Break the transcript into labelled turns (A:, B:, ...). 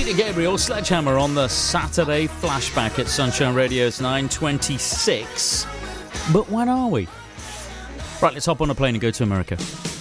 A: Peter Gabriel, Sledgehammer on the Saturday Flashback at Sunshine Radio. It's 9:26. But when are we? Right, let's hop on a plane and go to America.